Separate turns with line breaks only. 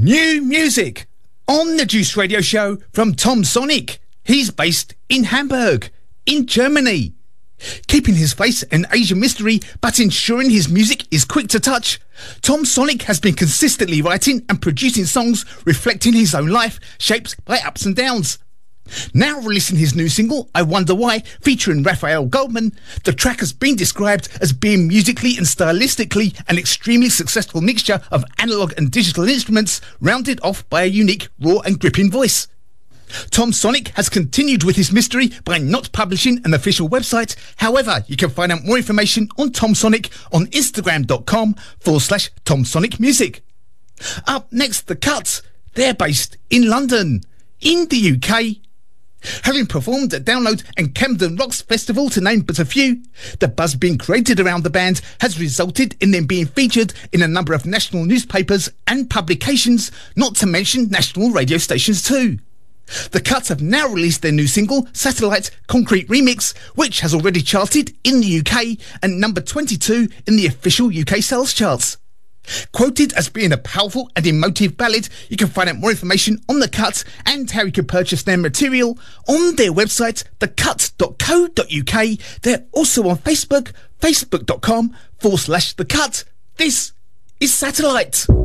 New music on the Juice Radio Show from Tom Sonic. He's based in Hamburg, in Germany. Keeping his face an Asian mystery, but ensuring his music is quick to touch, Tom Sonic has been consistently writing and producing songs reflecting his own life, shaped by ups and downs. Now releasing his new single, I Wonder Why, featuring Raphael Goldman, the track has been described as being musically and stylistically an extremely successful mixture of analogue and digital instruments, rounded off by a unique, raw and gripping voice. Tom Sonic has continued with his mystery by not publishing an official website. However, you can find out more information on Tom Sonic on Instagram.com/Tom Sonic Music. Up next, The Cuts. They're based in London, in the UK. Having performed at Download and Camden Rocks Festival, to name but a few, the buzz being created around the band has resulted in them being featured in a number of national newspapers and publications, not to mention national radio stations too. The Cuts have now released their new single, Satellite Concrete Remix, which has already charted in the UK and number 22 in the official UK sales charts. Quoted as being a powerful and emotive ballad, you can find out more information on The Cuts and how you can purchase their material on their website, thecut.co.uk. They're also on Facebook, facebook.com/The Cut. This is Satellite.